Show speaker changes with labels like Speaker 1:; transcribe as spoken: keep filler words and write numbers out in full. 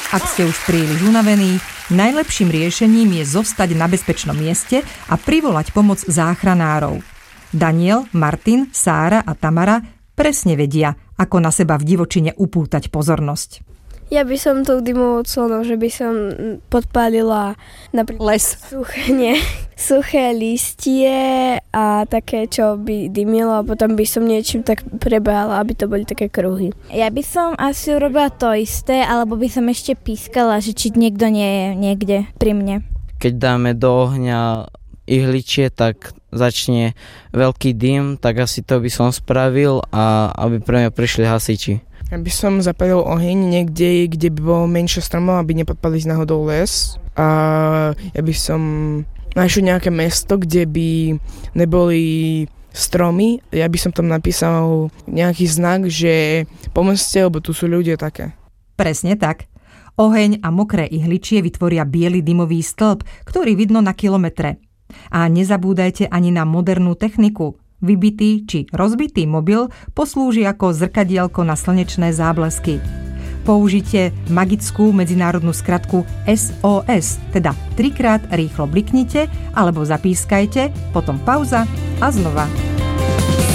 Speaker 1: Ak ste už príliš unavení, najlepším riešením je zostať na bezpečnom mieste a privolať pomoc záchranárov. Daniel, Martin, Sára a Tamara presne vedia, ako na seba v divočine upútať pozornosť.
Speaker 2: Ja by som tou dymovou clonou, že by som podpálila napríklad
Speaker 3: les.
Speaker 2: Suché, nie, suché listie a také, čo by dymilo a potom by som niečím tak prebála, aby to boli také kruhy.
Speaker 4: Ja by som asi urobila to isté, alebo by som ešte pískala, že či niekto nie je niekde pri mne.
Speaker 5: Keď dáme do ohňa ihličie, tak začne veľký dym, tak asi to by som spravil a aby pre mňa prišli hasiči.
Speaker 6: Ja by som zapalil oheň niekde, kde by bolo menšie stromov, aby nepadpali z náhodou les. A ja by som našiel nejaké mesto, kde by neboli stromy. Ja by som tam napísal nejaký znak, že pomôžte, lebo tu sú ľudia také.
Speaker 1: Presne tak. Oheň a mokré ihličie vytvoria biely dymový stĺp, ktorý vidno na kilometre. A nezabúdajte ani na modernú techniku. Vybitý či rozbitý mobil poslúži ako zrkadielko na slnečné záblesky. Použite magickú medzinárodnú skratku es ó es, teda trikrát rýchlo bliknite alebo zapískajte, potom pauza a znova.